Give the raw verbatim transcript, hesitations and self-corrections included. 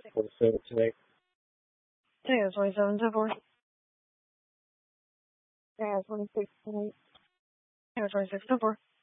for the service today. Today is twenty-seven to four. Yeah, twenty-six tonight. Yeah, twenty-six to four.